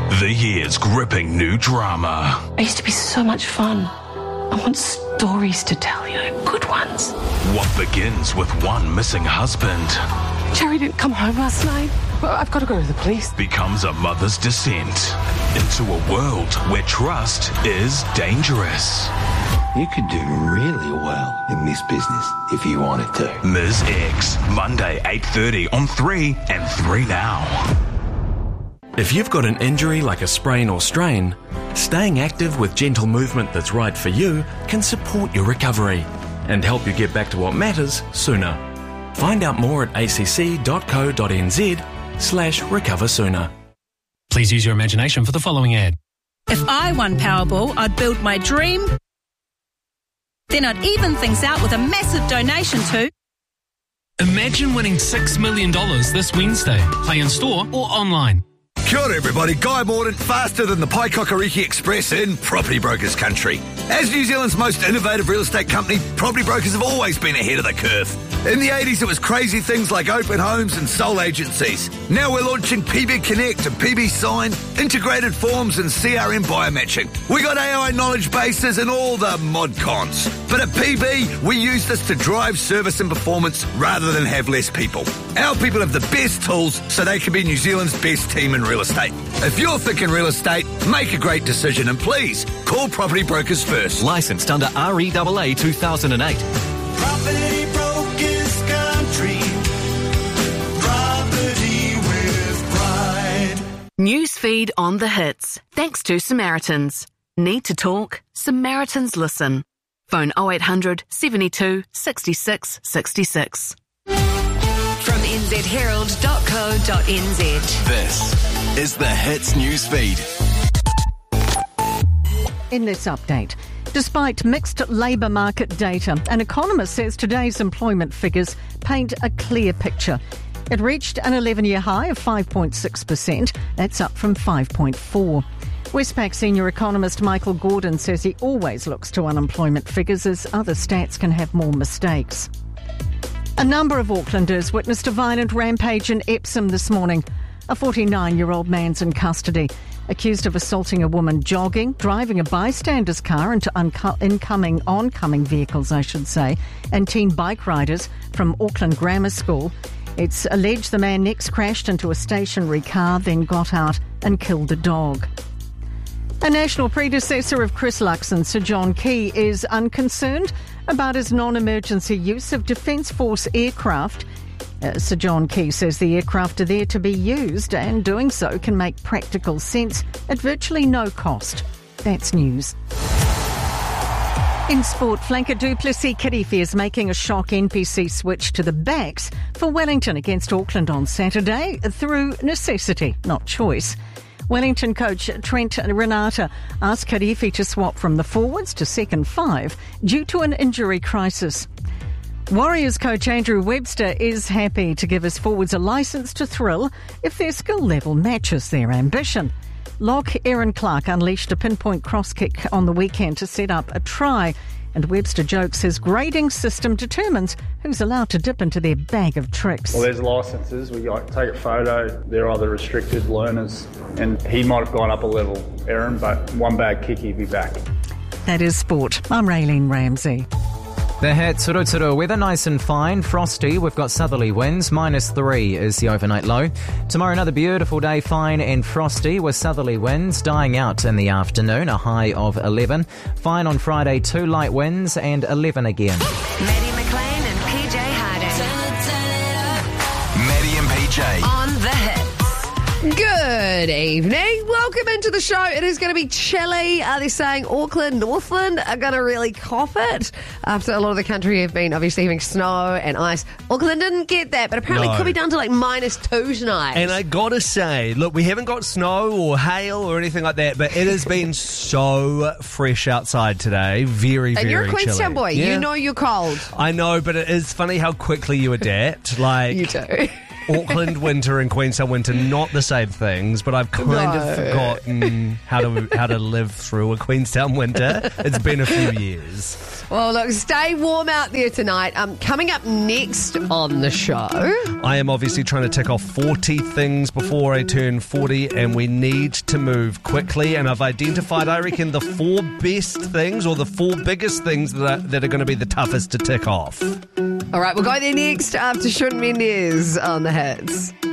The year's gripping new drama. I used to be so much fun. I want stories to tell, good ones. What begins with one missing husband Jerry didn't come home last night. Well, I've got to go to the police. becomes a mother's descent into a world where trust is dangerous. You could do really well in this business if you wanted to. Ms. X, Monday 8:30 on 3 and 3 Now. If you've got an injury like a sprain or strain, staying active with gentle movement that's right for you can support your recovery and help you get back to what matters sooner. Find out more at acc.co.nz/recover sooner. Please use your imagination for the following ad. If I won Powerball, I'd build my dream. Then I'd even things out with a massive donation to... Imagine winning $6 million this Wednesday. Play in store or online. Kia ora everybody, Guy Mordaunt, faster than the Paikakariki Express in Property Brokers country. As New Zealand's most innovative real estate company, Property Brokers have always been ahead of the curve. In the 80s, it was crazy things like open homes and sole agencies. Now we're launching PB Connect and PB Sign, integrated forms and CRM biomatching. We got AI knowledge bases and all the mod cons. But at PB, we use this to drive service and performance rather than have less people. Our people have the best tools so they can be New Zealand's best team in real estate. If you're thinking real estate, make a great decision and please call Property Brokers first. Licensed under REAA 2008. Property Brokers Country. Property with pride. Newsfeed on the hits. Thanks to Samaritans. Need to talk? Samaritans listen. Phone 0800 72 66 66. From nzherald.co.nz. This is the Hits Newsfeed. In this update, despite mixed labour market data, an economist says today's employment figures paint a clear picture. It reached an 11-year high of 5.6%. That's up from 5.4%. Westpac senior economist Michael Gordon says he always looks to unemployment figures as other stats can have more mistakes. A number of Aucklanders witnessed a violent rampage in Epsom this morning. A 49-year-old man's in custody, accused of assaulting a woman jogging, driving a bystander's car into oncoming vehicles, and teen bike riders from Auckland Grammar School. It's alleged the man next crashed into a stationary car, then got out and killed a dog. A national predecessor of Chris Luxon, Sir John Key, is unconcerned about his non-emergency use of Defence Force aircraft. Sir John Key says the aircraft are there to be used and doing so can make practical sense at virtually no cost. That's news. In sport, flanker du Plessis-Kirifi is making a shock NPC switch to the backs for Wellington against Auckland on Saturday through necessity, not choice. Wellington coach Trent Renata asked Kirifi to swap from the forwards to second five due to an injury crisis. Warriors coach Andrew Webster is happy to give his forwards a licence to thrill if their skill level matches their ambition. Lock Aaron Clark unleashed a pinpoint cross kick on the weekend to set up a try, and Webster jokes his grading system determines who's allowed to dip into their bag of tricks. Well, there's licences. We take a photo. They're either restricted learners, and he might have gone up a level, Aaron, but one bad kick, he'd be back. That is sport. I'm Raylene Ramsey. The Hits, Uruturu weather, nice and fine, frosty. We've got southerly winds, -3 is the overnight low. Tomorrow, another beautiful day, fine and frosty with southerly winds dying out in the afternoon, a high of 11. Fine on Friday, 2 light winds and 11 again. Maddie McLean and PJ Harding. Maddie and PJ. On the Hits. Good evening. Welcome into the show. It is going to be chilly. They're saying Auckland, Northland are going to really cop it after a lot of the country have been obviously having snow and ice. Auckland didn't get that, but apparently it could be down to like -2 tonight. And I gotta say, look, we haven't got snow or hail or anything like that, but it has been so fresh outside today. Very, very chilly. And you're a Queenstown boy. Yeah. You know you're cold. I know, but it is funny how quickly you adapt. Like you do. Auckland winter and Queenstown winter, not the same things, but I've kind of forgotten how to live through a Queenstown winter. It's been a few years. Well, look, stay warm out there tonight. Coming up next on the show. I am obviously trying to tick off 40 things before I turn 40, and we need to move quickly. And I've identified, I reckon, the 4 best things or the 4 biggest things that are going to be the toughest to tick off. All right, we'll go there next after Shawn Mendes on the Hits.